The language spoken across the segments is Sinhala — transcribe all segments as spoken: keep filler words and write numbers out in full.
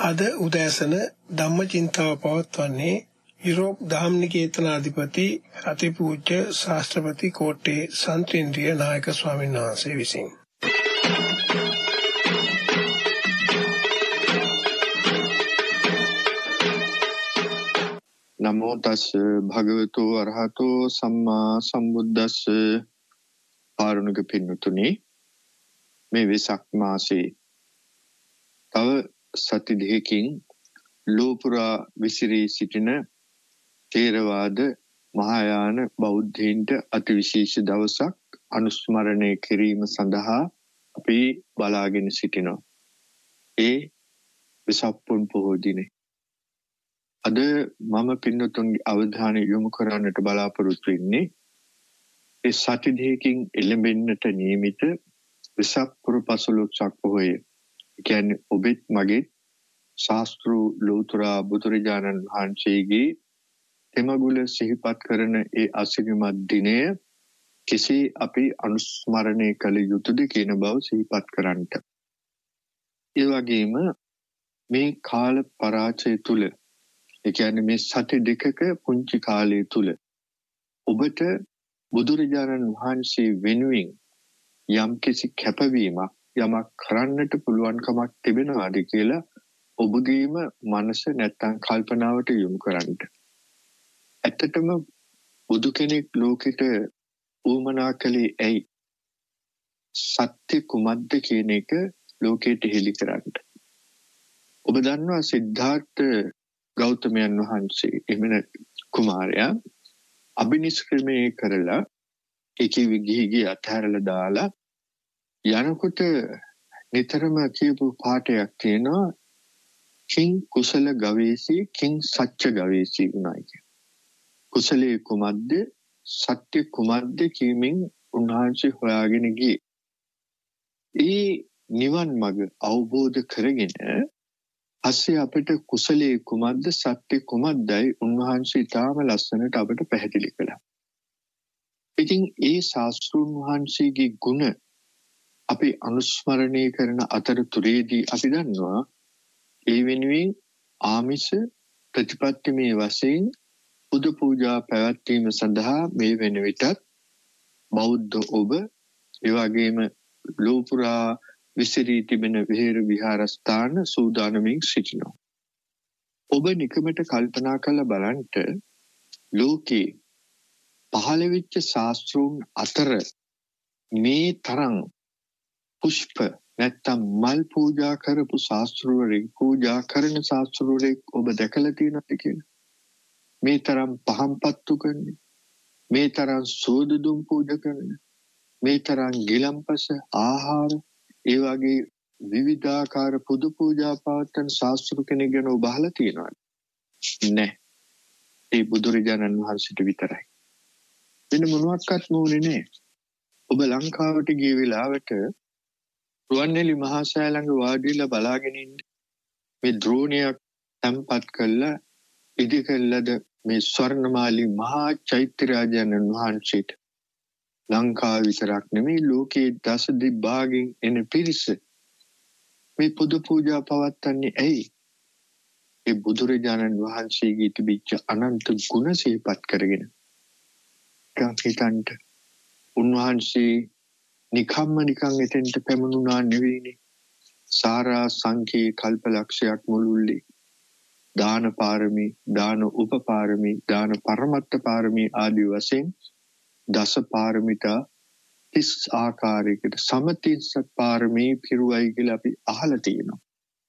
අද උදෑසන ධම්මචින්තාව පවත්වන්නේ යුරෝප් ධම්මනිකේතනාධිපති අතිපූජ්‍ය ශාස්ත්‍රපති කෝට්ටේ සන්තේන්ද්‍රිය නායක ස්වාමීන් වහන්සේ විසින්. නමෝ තස් භගවතු අරහතෝ සම්මා සම්බුද්දස්ස. පාරුණික පින්නතුනි, මේ වෙසක් මාසේ තව සති දෙකකින් ලෝපුරා විසිරී සිටින ථේරවාද මහායාන බෞද්ධයින්ට අතිවිශේෂ දවසක් අනුස්මරණය කිරීම සඳහා අපි බලාගෙන සිටිනවා. ඒ වෙසක් පුන් පොහෝ දිනේ. අද මම පින්නතුන්ගේ අවධානය යොමු කරන්නට බලාපොරොත්තු වෙන්නේ ඒ සති දෙකකින් එළඹෙන්නට නියමිත වෙසක් පුර පසළොස්වක පොහොය. ඒ කියන්නේ ඔබෙත් මගේ ශාස්ත්‍ර ලෝතර බුදුරජාණන් වහන්සේගේ තෙමගුල සිහිපත් කරන ඒ අසිරිමත් දිනය කෙසේ අපි අනුස්මරණය කළ යුතුද කියන බව සිහිපත් කරන්නට. ඒ වගේම මේ කාල පරාචය තුල, ඒ කියන්නේ මේ සති දෙකක පුංචි කාලය තුල ඔබට බුදුරජාණන් වහන්සේ වෙනුවෙන් යම් කිසි කැපවීමක් යමක් කරන්නට පුළුවන්කමක් තිබෙනවාද කියලා ඔබගේම මනස නැත්තම් කල්පනාවට යොමු කරන්න. ඇත්තටම බුදු කෙනෙක් ලෝකෙට උවමනා කළේ ඇයි? සත්‍ය කුමක්ද කියන එක ලෝකෙට හෙළි කරන්න. ඔබ දන්නවා සිද්ධාර්ථ ගෞතමයන් වහන්සේ එමෙන්න කුමාරයා අභිනිෂ්ක්‍රමණය කරලා ඒකේ විගිහිගේ අතහැරලා දාලා යනකොට නිතරම කියපු පාඩයක් තියෙනවා, කිං කුසල ගවේෂී කිං සත්‍ය ගවේෂී උනායි කියන. කුසලයේ කුමක්ද සත්‍ය කුමක්ද කියමින් උන්වහන්සේ හොයාගෙන ගියේ. ඒ නිවන් මඟ අවබෝධ කරගෙන පස්සේ අපිට කුසලයේ කුමක්ද සත්‍ය කුමක්දයි උන්වහන්සේ තාම ලස්සනට අපිට පැහැදිලි කළා. ඉතින් ඒ ශාස්ත්‍රඥ වහන්සේගේ ගුණ අපි අනුස්මරණය කරන අතරතුරේදී අපි දන්නවා ඒ වෙනුවෙන් ආමිෂ ප්‍රතිපත්තිමය වශයෙන් බුදු පූජා පැවැත්වීම සඳහා මේ වෙන විටත් බෞද්ධ ඔබ ඒ වගේම ලෝපුරා විසිරී තිබෙන විහෙර විහාරස්ථාන සූදානමින් සිටිනවා. ඔබ නිකමට කල්පනා කරලා බලන්න, ලෝකේ පහළ වෙච්ච ශාස්ත්‍රඥ අතර මේ තරම් පුෂ්ප නැත්තම් මල් පූජා කරපු ශාස්ත්‍රවරයෙක්, පූජා කරන ශාස්ත්‍රවරයෙක් ඔබ දැකලා තියෙනවද කියලා? මේ තරම් පහම්පත්තු කරන්නේ, මේ තරම් සෝදදුම් පූජා කරන්නේ, මේ තරම් ගිලම්පස ආහාර ඒ වගේ විවිධාකාර පුදු පූජා පවත්වන ශාස්ත්‍ර කෙනෙක් ගැන ඔබ අහලා තියෙනවද? නැහැ. ඒ බුදුරජාණන් වහන්සේට විතරයි. වෙන මොනවාක්වත් නෝනේ නැහැ. ඔබ ලංකාවට ගිය වෙලාවට රුවන්වැලි මහා සෑය ළඟ වාඩිලා බලාගෙන ඉන්න මේ ද්‍රෝණයක් තැම්පත් කළා ඉදිකල්ලද මේ ස්වර්ණමාලි මහා චෛත්‍ය රාජයන්න් වහන්සේට ලංකාව විතරක් නෙමෙයි ලෝකයේ දස දිභාගෙන් එන පිරිස මේ පුදු පූජා පවත්වන්නේ ඇයි? ඒ බුදුරජාණන් වහන්සේගේ තිබිච්ච අනන්ත ගුණ සිහිපත් කරගෙන. කංකිතන්ට උන්වහන්සේ නිකම්ම නිකං එතෙන්ට පැමුණුනා නෙවෙයිනේ. සාරා සංඛේ කල්පලක්ෂයක් මුළුල්ලේ දාන පාරමී, දාන උපපාරමී, දාන පරමත්ත පාරමී ආදී වශයෙන් දස පාරමිතා තිස් ආකාරයකට සමතිස්ස පාරමී පිරුවයි කියලා අපි අහලා තියෙනවා.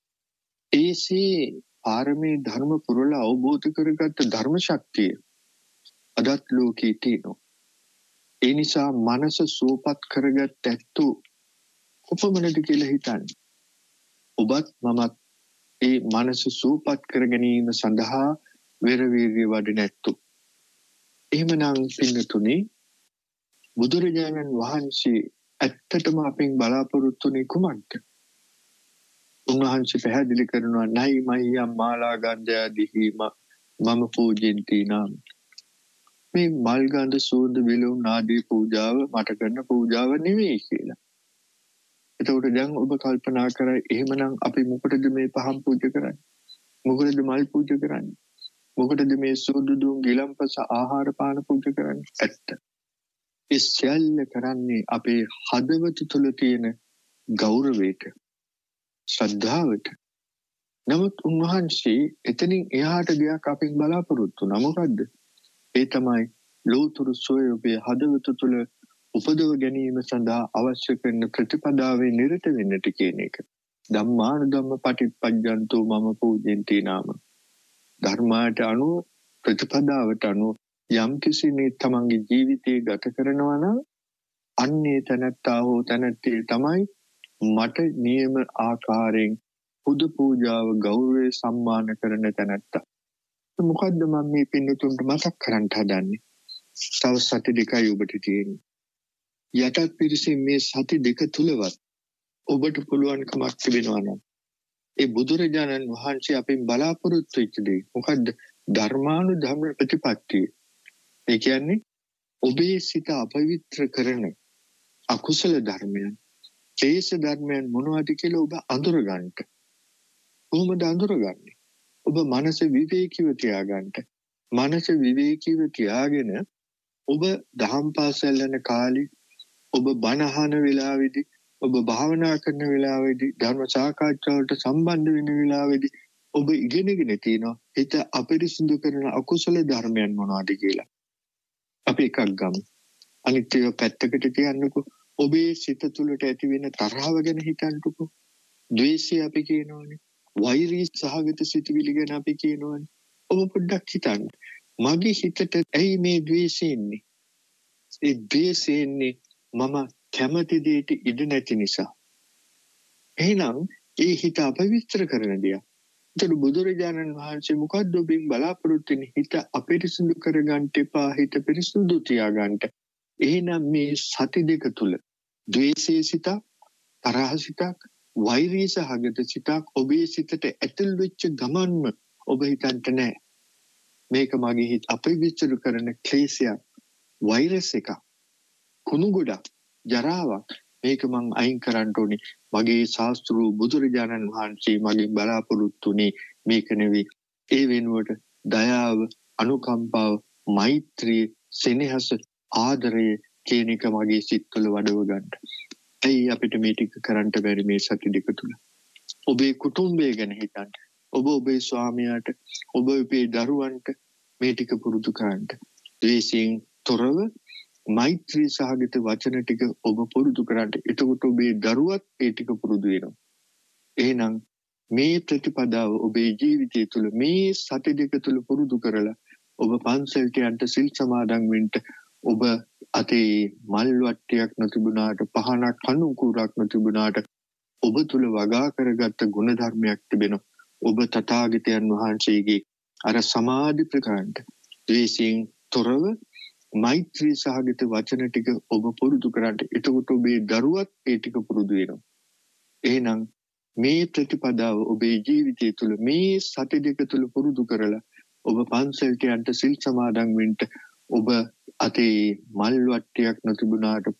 ඒසේ පාරමී ධර්ම පුරලා අවබෝධ කරගත්ත ධර්ම ශක්තිය අදත් ලෝකේ තියෙනවා. ඒ නිසා මනස සූපත් කරගත් ඇත්තෝ කොපමණද කියලා හිතන්න. ඔබත් මමත් ඒ මනස සූපත් කර ගැනීම සඳහා වෙරවීර්ය වඩන ඇත්තෝ. එහෙමනම් පින්නතුනි, බුදුරජාණන් වහන්සේ ඇත්තටම අපෙන් බලාපොරොත්තු වෙන්නේ කුමක්ද? උන්වහන්සේ පැහැදිලි කරනවා, නයි මහියම් මාලා ගන්ධයාදිහි මම පූජෙන්ති නාම. මේ මල් ගඳ සූඳ විලවුන් ආදී පූජාව මට කරන පූජාව නෙවෙයි කියලා. එතකොට දැන් ඔබ කල්පනා කරයි එහෙමනම් අපි මොකටද මේ පහන් පූජා කරන්නේ? මොකටද මල් පූජා කරන්නේ? මොකටද මේ සූදුදුන් ගිලම්පස ආහාර පාන පූජා කරන්නේ? ඇත්ත. ඒ සියල්ල කරන්නේ අපේ හදවත තුළ තියෙන ගෞරවයට, ශ්‍රද්ධාවට. නමුත් උන්වහන්සේ එතනින් එහාට ගියක් අපෙන් බලාපොරොත්තු වුණා. මොකද්ද? ඒ තමයි ලෝතුරු සොය ඔබේ හදවත තුළ උපදව ගැනීම සඳහා අවශ්‍ය කරන ප්‍රතිපදාවේ නිරත වෙන්නට කියන එක. ධම්මාන ධම්ම පටිප්පජ්ජන්තෝ මම පූජෙන්ති නාම. ධර්මයට අනුව ප්‍රතිපදාවට අනුව යම් කිසි මේ තමන්ගේ ජීවිතය ගත කරනවා නම් අන්නේ තැනැත්තා හෝ තැනැත්තිය තමයි මට නියම ආකාරයෙන් පුද පූජාව ගෞරවය සම්මාන කරන තැනැත්තා. මොකද්ද මම මේ පින්නතුන්ට මතක් කරන්න හදන්නේ? තව සති දෙකයි ඔබට තියෙන්නේ. යටත් පිරිසින් මේ සති දෙක තුලවත් ඔබට පුළුවන්කමක් තිබෙනවා නම් ඒ බුදුරජාණන් වහන්සේ අපෙන් බලාපොරොත්තු වෙච්ච දේ මොකද්ද? ධර්මානුධර්ම ප්‍රතිපත්තිය. ඒ කියන්නේ ඔබේ සිත අපවිත්‍ර කරන අකුසල ධර්මයන්, ක්ලේශ ධර්මයන් මොනවද කියලා ඔබ අඳුරගන්න. කොහොමද අඳුරගන්නේ? ඔබ මනස විවේකීව තියාගන්න. මනස විවේකීව තියාගෙන ඔබ දහම් පාසල් යන කාලේ ඔබ බණ අහන වෙලාවේදී ඔබ භාවනා කරන වෙලාවේදී ධර්ම සාකච්ඡාවලට සම්බන්ධ වෙන වෙලාවේදී ඔබ ඉගෙනගෙන තියෙනවා හිත අපිරිසිදු කරන අකුසල ධර්මයන් මොනවද කියලා. අපි එකක් ගමු. අනිත් ඒවා පැත්තකට තියන්නකෝ. ඔබේ සිත තුළට ඇති වෙන තරහව ගැන හිතන්නකෝ. ද්වේෂය අපි කියනවානේ. වෛරී සහගත සිතුවිලි ගැන අපි කියනවානේ. ඔබ පොඩ්ඩක් හිතන්න. මගේ හිතට ඇයි මේ ද්වේෂය එන්නේ? ඒ ද්වේෂය එන්නේ මම කැමති දෙයට ඉඩ නැති නිසා. එහෙනම් ඒ හිත අපවිත්‍ර කරන දෙයක්. ඒතර බුදුරජාණන් වහන්සේ මොකද්ද ඔබෙන් බලාපොරොත්තු වෙන්නේ? හිත අපිරිසිදු කරගන්න එපා, හිත පිරිසිදු තියාගන්න. එහෙනම් මේ සති දෙක තුල ද්වේෂයේ සිතක්, තරහ සිතක්, වෛරී සහගත සිතක් ඔබේ සිතට ඇතුල් වෙච්ච ගමන්ම ඔබ හිතන්ට නෑ මේක මගේ හිත අපවිත්‍ර කරන ක්ලේශයක්, වෛරස් එකක්, කුණු ගොඩක්, ජරාවක්. මේක මං අයින් කරන්න ඕනේ. මගේ ශාස්ත්‍රූ බුදුරජාණන් වහන්සේ මගෙන් බලාපොරොත්තුනේ මේක නෙවෙයි. ඒ වෙනුවට දයාව, අනුකම්පාව, මෛත්‍රිය, සෙනෙහස, ආදරය කියන එක මගේ සිත් තුළ වඩව ගන්න. ඇයි අපිට මේ ටික කරන්න බැරි මේ සති දෙක තුල? ඔබේ කුටුම්බය ගැන හිතන්න. ඔබ ඔබේ ස්වාමියාට, ඔබ ඔබේ දරුවන්ට මේ ටික පුරුදු කරන්න. ද්වේෂයෙන් තොරව මෛත්‍රී සහගත වචන ටික ඔබ පුරුදු කරන්න. එතකොට ඔබේ දරුවත් ඒ ටික පුරුදු වෙනවා. එහෙනම් මේ ප්‍රතිපදාව ඔබේ ජීවිතය තුළ මේ සති දෙක තුළ පුරුදු කරලා ඔබ පන්සලට යන්න, සිල් සමාදන් වෙන්න, ඔබ අතේ මල් වට්ටියක් නොතිබුණාට, පහනක් කණුකුරක් නොතිබුණාට ඔබ තුළ වගා කරගත්ත ගුණ ධර්මයක් තිබෙනවා. ඔබ තථාගතයන් වහන්සේගේ අර සමාධි ප්‍රකාරන්ට ද්වේෂයෙන් තොරව මෛත්‍රී සහගත වචන ටික ඔබ පුරුදු කරන්න. එතකොට ඔබේ දරුවත් ඒ ටික පුරුදු වෙනවා. එහෙනම් මේ ප්‍රතිපදාව ඔබේ ජීවිතය තුළ මේ සති දෙක තුළ පුරුදු කරලා ඔබ පන්සලට යන්න, සිල් සමාදන් වෙන්න, ඔබ අතේ මල් වට්ටියක් නොතිබුණාට